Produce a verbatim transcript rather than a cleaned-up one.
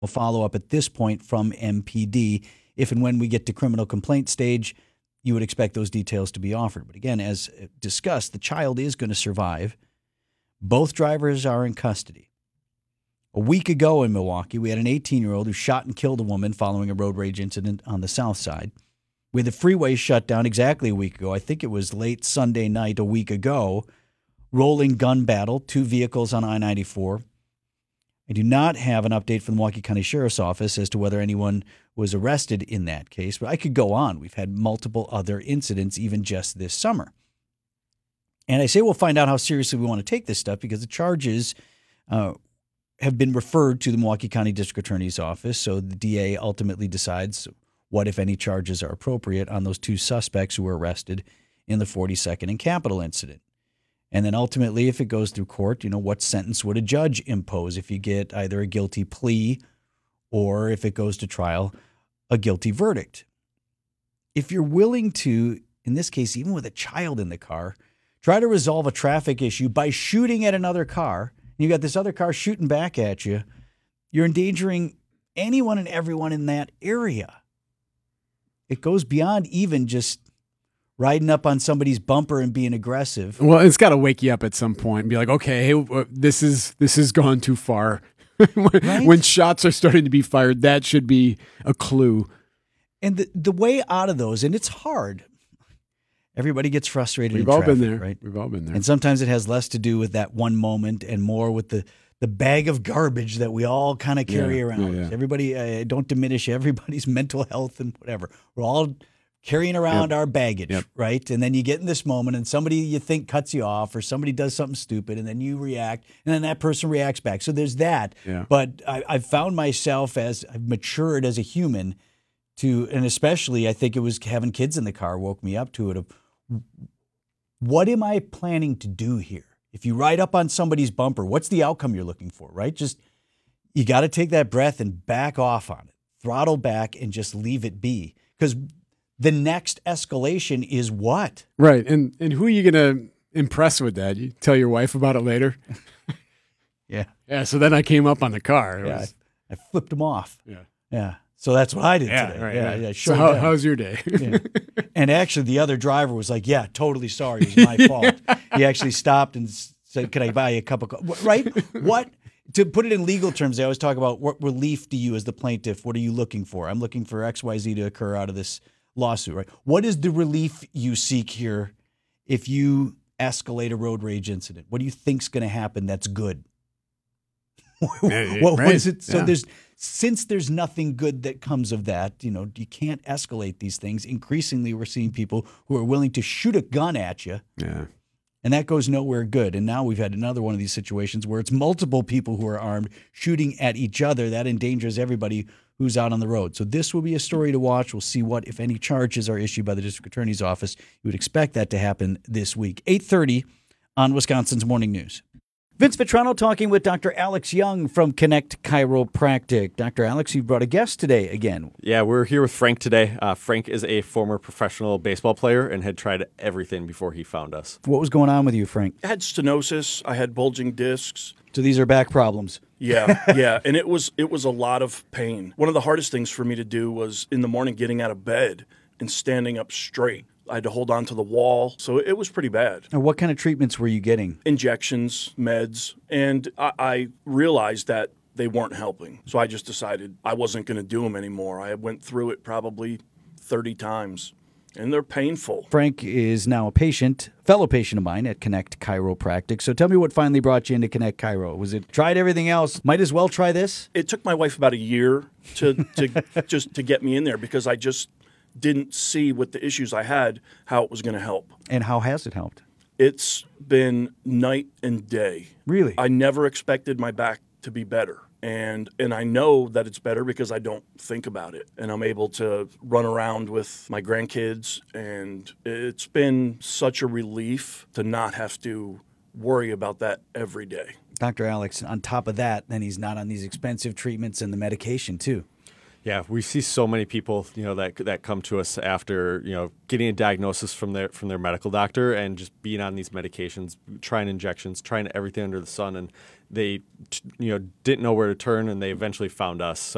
A follow-up at this point from M P D. If and when we get to criminal complaint stage, you would expect those details to be offered. But again, as discussed, the child is going to survive. Both drivers are in custody. A week ago in Milwaukee, we had an eighteen-year-old who shot and killed a woman following a road rage incident on the south side. We had the freeway shut down exactly a week ago. I think it was late Sunday night a week ago. Rolling gun battle, two vehicles on I ninety-four. I do not have an update from the Milwaukee County Sheriff's Office as to whether anyone was arrested in that case, but I could go on. We've had multiple other incidents even just this summer. And I say we'll find out how seriously we want to take this stuff because the charges uh, have been referred to the Milwaukee County District Attorney's Office, so the D A ultimately decides what, if any, charges are appropriate on those two suspects who were arrested in the forty-second and Capitol incident. And then ultimately, if it goes through court, you know, what sentence would a judge impose if you get either a guilty plea or if it goes to trial, a guilty verdict? If you're willing to, in this case, even with a child in the car, try to resolve a traffic issue by shooting at another car, and you got this other car shooting back at you, you're endangering anyone and everyone in that area. It goes beyond even just riding up on somebody's bumper and being aggressive. Well, it's got to wake you up at some point and be like, okay, hey, this is this has gone too far. when, Right? when shots are starting to be fired, that should be a clue. And the, the way out of those, and it's hard. Everybody gets frustrated We've in all traffic, been there, right? We've all been there. And sometimes it has less to do with that one moment and more with the, the bag of garbage that we all kind of carry Yeah, around. yeah, yeah. Everybody, uh, don't diminish everybody's mental health and whatever. We're all carrying around Yep. our baggage, Yep. right? And then you get in this moment and somebody you think cuts you off or somebody does something stupid and then you react and then that person reacts back. So there's that. Yeah. But I, I've found myself as I've matured as a human to, and especially I think it was having kids in the car woke me up to it of what am I planning to do here? If you ride up on somebody's bumper, what's the outcome you're looking for, right? Just, you got to take that breath and back off on it, throttle back and just leave it be. Because the next escalation is what? Right. And and who are you going to impress with that? You tell your wife about it later? Yeah. Yeah, so then I came up on the car. It Yeah. was- I flipped them off. yeah. Yeah. So that's what I did Yeah, today. right, yeah, right. yeah. So Sure. how, did. how's your day? Yeah. And actually, the other driver was like, yeah, totally sorry. It was my fault. He actually stopped and s- said, can I buy you a cup of coffee? Right? What? To put it in legal terms, they always talk about what relief do you as the plaintiff, what are you looking for? I'm looking for X Y Z to occur out of this lawsuit, right? What is the relief you seek here if you escalate a road rage incident? What do you think's going to happen that's good? Yeah, what, what right. is it? So Yeah. there's since there's nothing good that comes of that, you know, you can't escalate these things. Increasingly, we're seeing people who are willing to shoot a gun at you, Yeah. and that goes nowhere good. And now we've had another one of these situations where it's multiple people who are armed shooting at each other. That endangers everybody who's out on the road. So this will be a story to watch. We'll see what, if any, charges are issued by the district attorney's office. You would expect that to happen this week. eight thirty on Wisconsin's Morning News. Vince Vitrano talking with Doctor Alex Young from Connect Chiropractic. Doctor Alex, you brought a guest today again. Yeah, we're here with Frank today. Uh, Frank is a former professional baseball player and had tried everything before he found us. What was going on with you, Frank? I had stenosis. I had bulging discs. So these are back problems. Yeah, yeah, and it was it was a lot of pain. One of the hardest things for me to do was in the morning getting out of bed and standing up straight. I had to hold on to the wall, so it was pretty bad. And what kind of treatments were you getting? Injections, meds, and I, I realized that they weren't helping. So I just decided I wasn't going to do them anymore. I went through it probably thirty times, and they're painful. Frank is now a patient, fellow patient of mine at Connect Chiropractic. So tell me what finally brought you into Connect Chiro. Was it tried everything else? Might as well try this? It took my wife about a year to, to just to get me in there because I just didn't see with the issues I had how it was going to help. And how has it helped? It's been night and day. Really? I never expected my back to be better. And and I know that it's better because I don't think about it. And I'm able to run around with my grandkids. And it's been such a relief to not have to worry about that every day. Doctor Alex, on top of that, then he's not on these expensive treatments and the medication too. Yeah, we see so many people, you know, that that come to us after, you know, getting a diagnosis from their from their medical doctor and just being on these medications, trying injections, trying everything under the sun, and they, you know, didn't know where to turn, and they eventually found us. So